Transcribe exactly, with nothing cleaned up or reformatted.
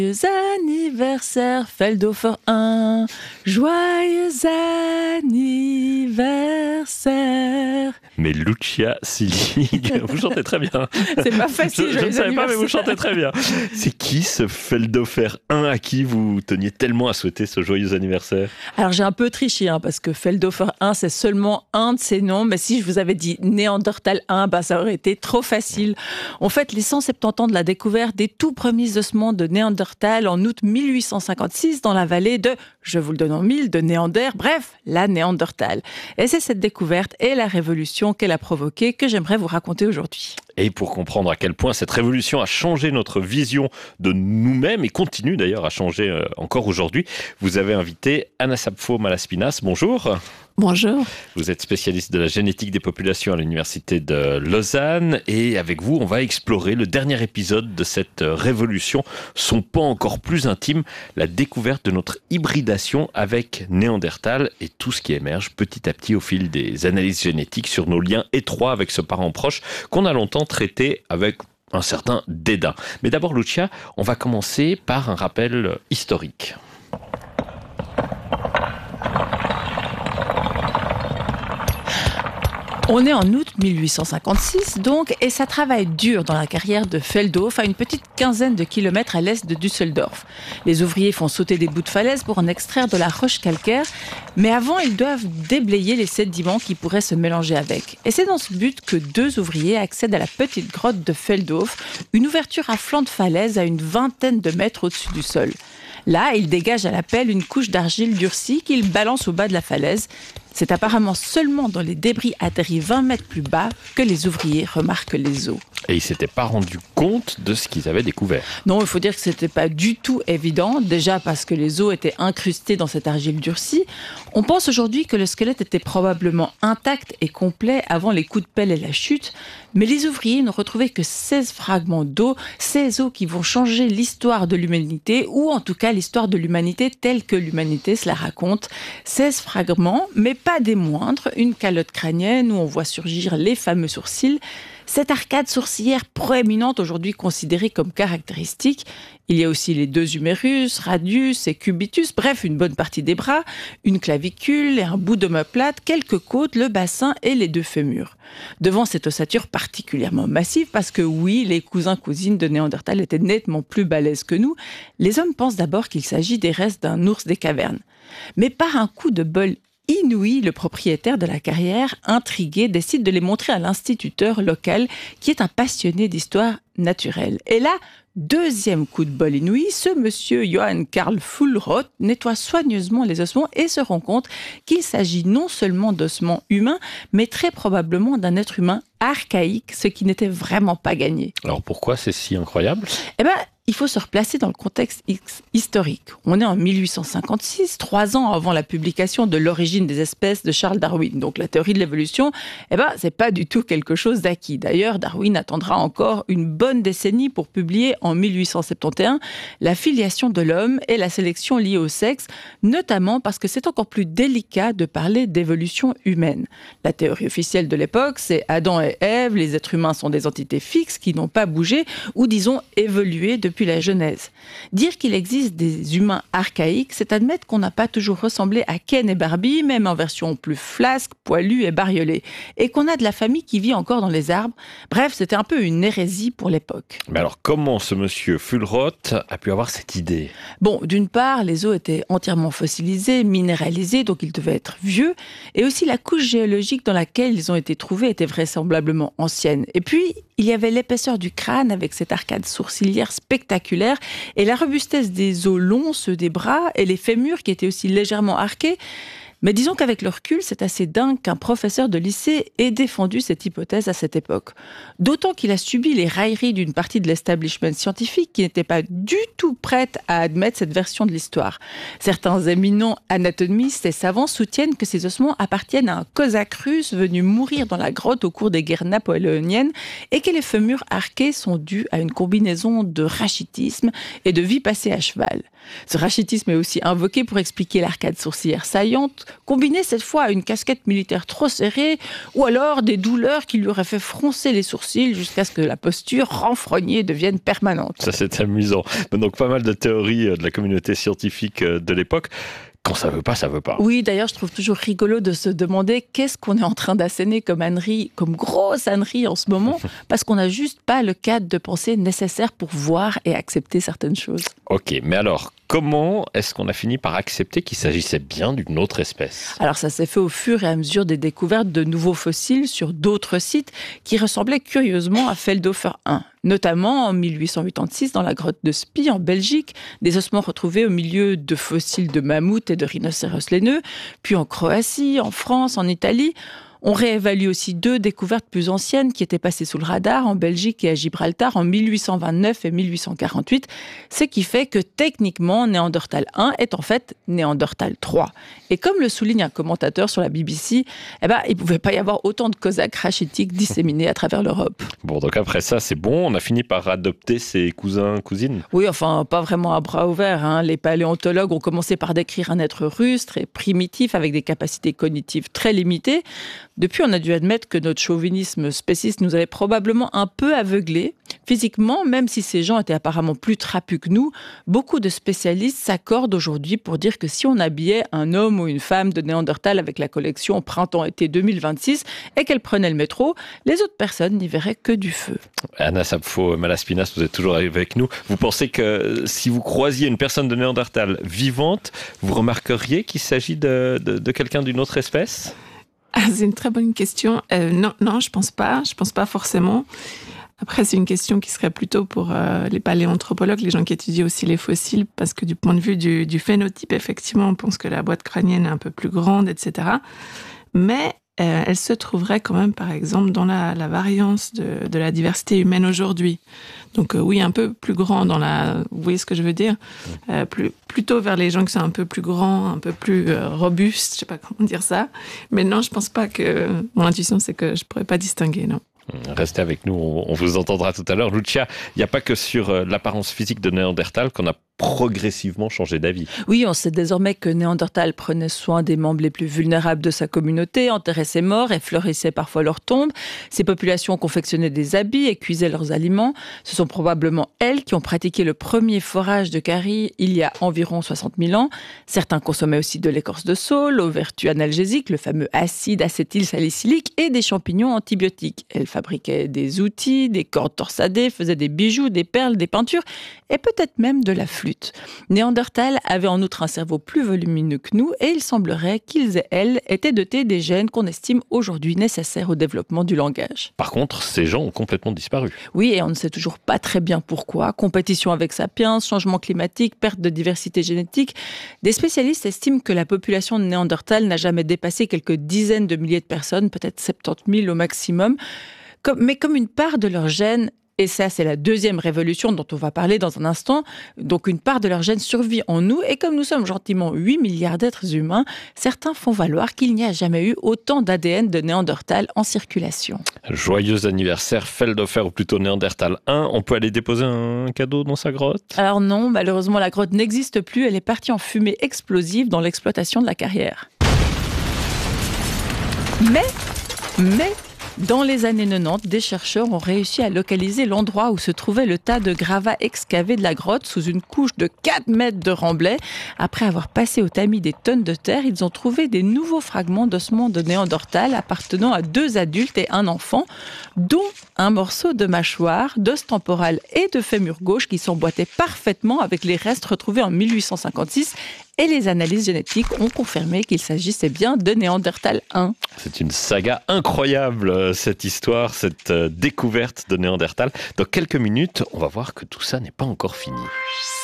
Joyeux anniversaire, Feldhofer un. Joyeux anniversaire. Mais Lucia Sillig, vous chantez très bien. C'est pas facile. Je, je ne savais pas, mais vous chantez très bien. C'est qui ce Feldhofer un à qui vous teniez tellement à souhaiter ce joyeux anniversaire? Alors j'ai un peu triché, hein, parce que Feldhofer un, c'est seulement un de ses noms. Mais si je vous avais dit Néandertal un, bah, ça aurait été trop facile. On fête les cent soixante-dix ans de la découverte des tout premiers ossements de Néandertal en août mille huit cent cinquante-six dans la vallée de, je vous le donne en mille, de Néander, bref, la Néandertal. Et c'est cette découverte et la révolution qu'elle a provoquée que j'aimerais vous raconter aujourd'hui. Et pour comprendre à quel point cette révolution a changé notre vision de nous-mêmes et continue d'ailleurs à changer encore aujourd'hui, vous avez invité Anna Sapfo-Malaspinas. Bonjour. Bonjour. Vous êtes spécialiste de la génétique des populations à l'université de Lausanne et avec vous, on va explorer le dernier épisode de cette révolution, son pan encore plus intime, la découverte de notre hybridation avec Néandertal et tout ce qui émerge petit à petit au fil des analyses génétiques sur nos liens étroits avec ce parent proche qu'on a longtemps traité avec un certain dédain. Mais d'abord, Lucia, on va commencer par un rappel historique. On est en août mille huit cent cinquante-six donc, et ça travaille dur dans la carrière de Feldhofer, à une petite quinzaine de kilomètres à l'est de Düsseldorf. Les ouvriers font sauter des bouts de falaise pour en extraire de la roche calcaire, mais avant, ils doivent déblayer les sédiments qui pourraient se mélanger avec. Et c'est dans ce but que deux ouvriers accèdent à la petite grotte de Feldhofer, une ouverture à flanc de falaise à une vingtaine de mètres au-dessus du sol. Là, ils dégagent à la pelle une couche d'argile durcie qu'ils balancent au bas de la falaise. C'est apparemment seulement dans les débris atterris vingt mètres plus bas que les ouvriers remarquent les os. Et ils ne s'étaient pas rendus compte de ce qu'ils avaient découvert. Non, il faut dire que ce n'était pas du tout évident, déjà parce que les os étaient incrustés dans cette argile durcie. On pense aujourd'hui que le squelette était probablement intact et complet avant les coups de pelle et la chute, mais les ouvriers n'ont retrouvé que seize fragments d'os, seize os qui vont changer l'histoire de l'humanité, ou en tout cas l'histoire de l'humanité telle que l'humanité se la raconte. seize fragments, mais pas des moindres, une calotte crânienne où on voit surgir les fameux sourcils, cette arcade sourcilière proéminente aujourd'hui considérée comme caractéristique. Il y a aussi les deux humérus, radius et cubitus, bref, une bonne partie des bras, une clavicule et un bout d'omoplate, quelques côtes, le bassin et les deux fémurs. Devant cette ossature particulièrement massive, parce que oui, les cousins-cousines de Néandertal étaient nettement plus balèzes que nous, les hommes pensent d'abord qu'il s'agit des restes d'un ours des cavernes. Mais par un coup de bol inouï, le propriétaire de la carrière, intrigué, décide de les montrer à l'instituteur local qui est un passionné d'histoire naturelle. Et là, deuxième coup de bol inouï, ce monsieur Johann Karl Fuhlrott nettoie soigneusement les ossements et se rend compte qu'il s'agit non seulement d'ossements humains, mais très probablement d'un être humain archaïque, ce qui n'était vraiment pas gagné. Alors pourquoi c'est si incroyable ? Eh bien, il faut se replacer dans le contexte historique. On est en mille huit cent cinquante-six, trois ans avant la publication de L'origine des espèces de Charles Darwin. Donc la théorie de l'évolution, eh ben, c'est pas du tout quelque chose d'acquis. D'ailleurs, Darwin attendra encore une bonne décennie pour publier en mille huit cent soixante et onze la filiation de l'homme et la sélection liée au sexe, notamment parce que c'est encore plus délicat de parler d'évolution humaine. La théorie officielle de l'époque, c'est Adam et Ève, les êtres humains sont des entités fixes qui n'ont pas bougé ou disons évolué depuis la Genèse. Dire qu'il existe des humains archaïques, c'est admettre qu'on n'a pas toujours ressemblé à Ken et Barbie, même en version plus flasque, poilue et bariolée, et qu'on a de la famille qui vit encore dans les arbres. Bref, c'était un peu une hérésie pour l'époque. Mais alors, comment ce monsieur Fuhlrott a pu avoir cette idée ? Bon, d'une part, les os étaient entièrement fossilisés, minéralisés, donc ils devaient être vieux, et aussi la couche géologique dans laquelle ils ont été trouvés était vraisemblablement ancienne. Et puis, il y avait l'épaisseur du crâne avec cette arcade sourcilière spectaculaire et la robustesse des os longs, ceux des bras et les fémurs qui étaient aussi légèrement arqués. Mais disons qu'avec le recul, c'est assez dingue qu'un professeur de lycée ait défendu cette hypothèse à cette époque. D'autant qu'il a subi les railleries d'une partie de l'establishment scientifique qui n'était pas du tout prête à admettre cette version de l'histoire. Certains éminents anatomistes et savants soutiennent que ces ossements appartiennent à un cosaque russe venu mourir dans la grotte au cours des guerres napoléoniennes et que les fémurs arqués sont dus à une combinaison de rachitisme et de vie passée à cheval. Ce rachitisme est aussi invoqué pour expliquer l'arcade sourcilière saillante combiné cette fois à une casquette militaire trop serrée, ou alors des douleurs qui lui auraient fait froncer les sourcils jusqu'à ce que la posture renfrognée devienne permanente. Ça, c'est amusant. Donc, pas mal de théories de la communauté scientifique de l'époque. Quand ça veut pas, ça veut pas. Oui, d'ailleurs, je trouve toujours rigolo de se demander qu'est-ce qu'on est en train d'asséner comme ânerie, comme grosse ânerie en ce moment, parce qu'on n'a juste pas le cadre de pensée nécessaire pour voir et accepter certaines choses. Ok, mais alors, comment est-ce qu'on a fini par accepter qu'il s'agissait bien d'une autre espèce ? Alors, ça s'est fait au fur et à mesure des découvertes de nouveaux fossiles sur d'autres sites qui ressemblaient curieusement à Feldhofer un. Notamment en mille huit cent quatre-vingt-six, dans la grotte de Spie, en Belgique, des ossements retrouvés au milieu de fossiles de mammouths et de rhinocéros laineux, puis en Croatie, en France, en Italie. On réévalue aussi deux découvertes plus anciennes qui étaient passées sous le radar en Belgique et à Gibraltar en mille huit cent vingt-neuf et mille huit cent quarante-huit, ce qui fait que techniquement, Néandertal un est en fait Néandertal trois. Et comme le souligne un commentateur sur la B B C, eh ben, il ne pouvait pas y avoir autant de cosaques rachitiques disséminés à travers l'Europe. Bon, donc après ça, c'est bon, on a fini par adopter ses cousins, cousines ? Oui, enfin, pas vraiment à bras ouverts. Hein. Les paléontologues ont commencé par décrire un être rustre et primitif avec des capacités cognitives très limitées. Depuis, on a dû admettre que notre chauvinisme spéciste nous avait probablement un peu aveuglés. Physiquement, même si ces gens étaient apparemment plus trapus que nous, beaucoup de spécialistes s'accordent aujourd'hui pour dire que si on habillait un homme ou une femme de Néandertal avec la collection printemps-été deux mille vingt-six et qu'elle prenait le métro, les autres personnes n'y verraient que du feu. Anna Sapfo-Malaspinas, vous êtes toujours avec nous. Vous pensez que si vous croisiez une personne de Néandertal vivante, vous remarqueriez qu'il s'agit de, de, de quelqu'un d'une autre espèce ? Ah, c'est une très bonne question. Euh, non, non, je pense pas. Je pense pas forcément. Après, c'est une question qui serait plutôt pour euh, les paléanthropologues, les gens qui étudient aussi les fossiles, parce que du point de vue du, du phénotype, effectivement, on pense que la boîte crânienne est un peu plus grande, et cetera. Mais euh, elle se trouverait quand même, par exemple, dans la, la variance de, de la diversité humaine aujourd'hui. Donc euh, oui, un peu plus grand dans la... Vous voyez ce que je veux dire ? euh, plus, Plutôt vers les gens qui sont un peu plus grands, un peu plus euh, robustes, je sais pas comment dire ça. Mais non, je pense pas que... Mon intuition, c'est que je pourrais pas distinguer, non. Restez avec nous, on vous entendra tout à l'heure. Lucia, il n'y a pas que sur l'apparence physique de Néandertal qu'on a progressivement changé d'avis. Oui, on sait désormais que Néandertal prenait soin des membres les plus vulnérables de sa communauté, enterrait ses morts, effleurissait parfois leurs tombes. Ces populations confectionnaient des habits et cuisaient leurs aliments. Ce sont probablement elles qui ont pratiqué le premier forage de carie il y a environ soixante mille ans. Certains consommaient aussi de l'écorce de saule, aux vertus analgésiques, le fameux acide acétylsalicylique et des champignons antibiotiques. Elles fabriquaient des outils, des cordes torsadées, faisaient des bijoux, des perles, des peintures et peut-être même de la flûte. Néandertal avait en outre un cerveau plus volumineux que nous et il semblerait qu'ils et elles étaient dotés des gènes qu'on estime aujourd'hui nécessaires au développement du langage. Par contre, ces gens ont complètement disparu. Oui, et on ne sait toujours pas très bien pourquoi. Compétition avec Sapiens, changement climatique, perte de diversité génétique. Des spécialistes estiment que la population de Néandertal n'a jamais dépassé quelques dizaines de milliers de personnes, peut-être soixante-dix mille au maximum. Comme, mais comme une part de leurs gènes, et ça c'est la deuxième révolution dont on va parler dans un instant, donc une part de leurs gènes survit en nous, et comme nous sommes gentiment huit milliards d'êtres humains, certains font valoir qu'il n'y a jamais eu autant d'A D N de Néandertal en circulation. Joyeux anniversaire Feldhofer, ou plutôt Néandertal un, on peut aller déposer un cadeau dans sa grotte ? Alors non, malheureusement la grotte n'existe plus, elle est partie en fumée explosive dans l'exploitation de la carrière. Mais, mais... Dans les années quatre-vingt-dix, des chercheurs ont réussi à localiser l'endroit où se trouvait le tas de gravats excavés de la grotte sous une couche de quatre mètres de remblai. Après avoir passé au tamis des tonnes de terre, ils ont trouvé des nouveaux fragments d'ossements de Néandertal appartenant à deux adultes et un enfant, dont un morceau de mâchoire, d'os temporal et de fémur gauche qui s'emboîtaient parfaitement avec les restes retrouvés en mille huit cent cinquante-six. Et les analyses génétiques ont confirmé qu'il s'agissait bien de Néandertal un. C'est une saga incroyable, cette histoire, cette découverte de Néandertal. Dans quelques minutes, on va voir que tout ça n'est pas encore fini.